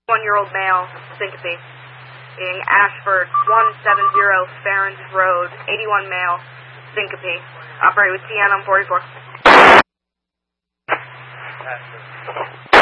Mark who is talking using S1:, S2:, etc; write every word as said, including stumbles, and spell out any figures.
S1: One-year-old male, syncope. Being Ashford, one seventy Farrens Road, eighty-one male, syncope. Operate with T N on forty-four.